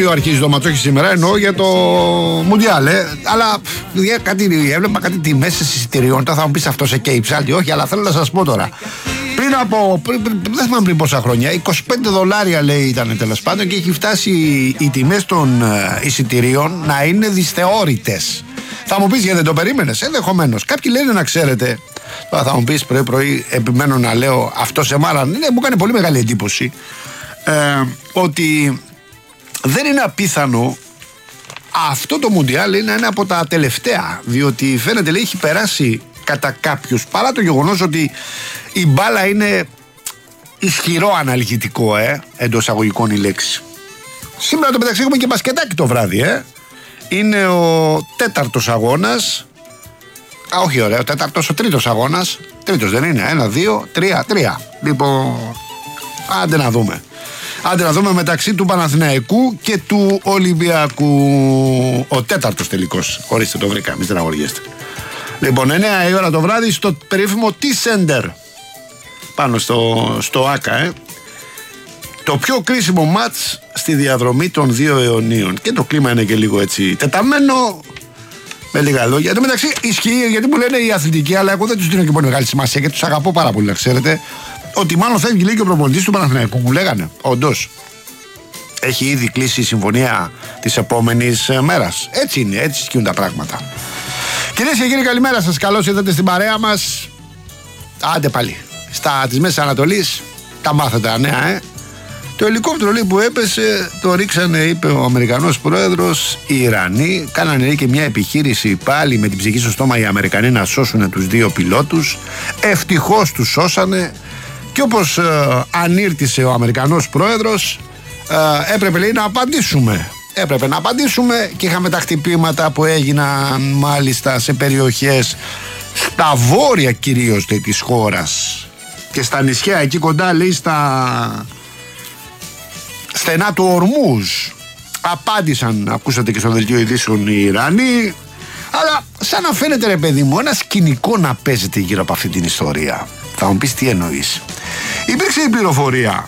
οποίο αρχίζει το ματσόχι σήμερα, εννοώ για το Μουντιάλ. Αλλά έβλεπα κάτι τιμές εισιτηρίων. Τώρα θα μου πεις αυτό σε καίει ψάλτη, όχι, αλλά θέλω να σας πω τώρα. Δεν θυμάμαι πριν πόσα χρόνια, $25 λέει ήταν τέλος πάντων, και έχει φτάσει οι τιμές των εισιτηρίων να είναι δυσθεώρητες. Θα μου πεις γιατί δεν το περίμενες, ενδεχομένως. Κάποιοι λένε, να ξέρετε, τώρα θα μου πεις πρωί επιμένω να λέω αυτό σε μάρα, ναι, μου κάνει πολύ μεγάλη εντύπωση, ότι δεν είναι απίθανο αυτό το Μουντιάλ είναι ένα από τα τελευταία, διότι φαίνεται, λέει, έχει περάσει κατά κάποιους, παρά το γεγονός ότι η μπάλα είναι ισχυρό αναλγητικό, εντός αγωγικών η λέξη. Σήμερα το μεταξύ έχουμε και μπασκετάκι το βράδυ, είναι ο τέταρτος αγώνας. Όχι, ωραία, ο τρίτος αγώνας. Τρίτος δεν είναι, 1, 2, 3. Λοιπόν, άντε να δούμε μεταξύ του Παναθηναϊκού και του Ολυμπιακού. Ο τέταρτος τελικός. Ορίστε, το βρήκα, μη στεναχωριέστε. Λοιπόν, 9 η ώρα το βράδυ στο περίφημο T-Center, πάνω στο ΆΚΑ, το πιο κρίσιμο μάτς στη διαδρομή των δύο αιωνίων. Και το κλίμα είναι και λίγο έτσι τεταμένο, με λίγα λόγια. Εν τω μεταξύ ισχύει, γιατί μου λένε οι αθλητικοί, αλλά εγώ δεν τους δίνω και πολύ μεγάλη σημασία, γιατί τους αγαπώ πάρα πολύ, να ξέρετε, ότι μάλλον φεύγει, λέει, και ο προπονητής του Παναθηναϊκού. Μου λέγανε, όντως, έχει ήδη κλείσει η συμφωνία της επόμενης μέρας. Έτσι είναι, έτσι ισχύουν τα πράγματα. Κυρίες και κύριοι, καλημέρα σας. Καλώς ήρθατε στην παρέα μας. Άντε πάλι. Της Μέσης Ανατολής τα μάθατε τα νέα, Το ελικόπτερο, λέει, που έπεσε, το ρίξανε, είπε ο Αμερικανός πρόεδρος. Οι Ιρανοί κάνανε, λέει, και μια επιχείρηση πάλι με την ψυχή στο στόμα οι Αμερικανοί να σώσουν τους δύο πιλότους. Ευτυχώς τους σώσανε. Και όπως ανήρτησε ο Αμερικανός πρόεδρος, έπρεπε, λέει, να απαντήσουμε. Έπρεπε να απαντήσουμε και είχαμε τα χτυπήματα που έγιναν μάλιστα σε περιοχές στα βόρεια κυρίως της χώρας και στα νησιά εκεί κοντά, λέει, στα στενά του Ορμούζ. Απάντησαν, ακούσατε και στο δελτίο ειδήσεων, οι Ιρανοί, αλλά σαν να φαίνεται, ρε παιδί μου, ένα σκηνικό να παίζεται γύρω από αυτή την ιστορία. Θα μου πεις τι εννοείς. Υπήρξε η πληροφορία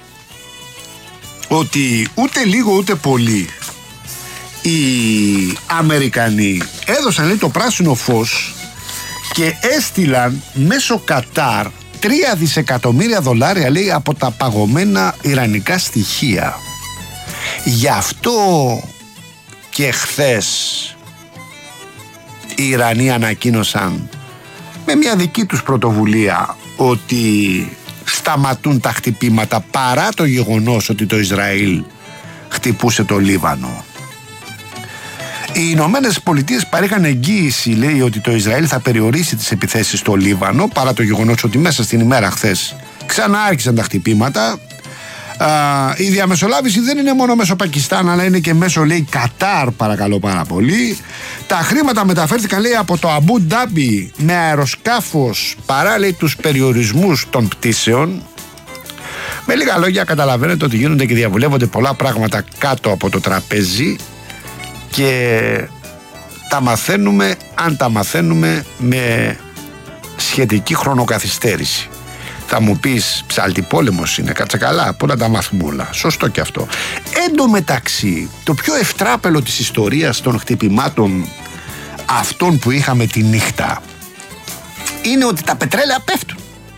ότι ούτε λίγο ούτε πολύ οι Αμερικανοί έδωσαν, λέει, το πράσινο φως και έστειλαν μέσω Κατάρ $3 δισεκατομμύρια, λέει, από τα παγωμένα ιρανικά στοιχεία. Γι' αυτό και χθες οι Ιρανοί ανακοίνωσαν με μια δική τους πρωτοβουλία ότι σταματούν τα χτυπήματα, παρά το γεγονός ότι το Ισραήλ χτυπούσε το Λίβανο. Οι Ηνωμένες Πολιτείες παρήχαν εγγύηση, λέει, ότι το Ισραήλ θα περιορίσει τις επιθέσεις στο Λίβανο, παρά το γεγονός ότι μέσα στην ημέρα χθες ξανά άρχισαν τα χτυπήματα. Η διαμεσολάβηση δεν είναι μόνο μέσω Πακιστάν, αλλά είναι και μέσω, λέει, Κατάρ, παρακαλώ πάρα πολύ. Τα χρήματα μεταφέρθηκαν, λέει, από το Αμπού Ντάμπι με αεροσκάφος, παρά, λέει, τους περιορισμούς των πτήσεων. Με λίγα λόγια, καταλαβαίνετε ότι γίνονται και διαβουλεύονται πολλά πράγματα κάτω από το τραπέζι και τα μαθαίνουμε, αν τα μαθαίνουμε, με σχετική χρονοκαθυστέρηση. Θα μου πεις, ψάλτη πόλεμος είναι, κάτσε καλά, πού να τα μάθουμε όλα. Σωστό και αυτό. Εν τω μεταξύ, το πιο ευτράπελο της ιστορίας των χτυπημάτων αυτών που είχαμε τη νύχτα είναι ότι τα πετρέλαια πέφτουν.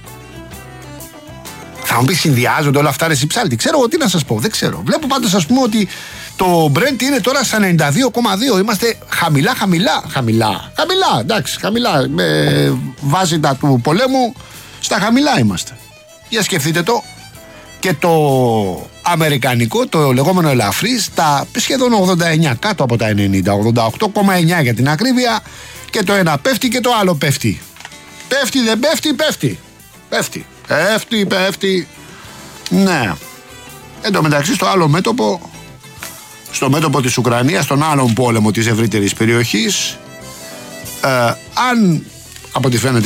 Θα μου πεις, συνδυάζονται όλα αυτά, ρε ψάλτη. Ξέρω εγώ τι να σας πω, δεν ξέρω. Βλέπω πάντως, ας πούμε, ότι το Brent είναι τώρα στα 92,2. Είμαστε χαμηλά, εντάξει, χαμηλά. Με βάση τα του πολέμου, στα χαμηλά είμαστε. Για σκεφτείτε το. Και το αμερικανικό, το λεγόμενο ελαφρύ, στα σχεδόν 89, κάτω από τα 90, 88,9 για την ακρίβεια. Και το ένα πέφτει και το άλλο πέφτει. Πέφτει, δεν πέφτει, πέφτει. Ναι. Εν τω μεταξύ, στο άλλο μέτωπο, στο μέτωπο της Ουκρανίας, στον άλλον πόλεμο της ευρύτερης περιοχής, αν από ό,τι φαίνεται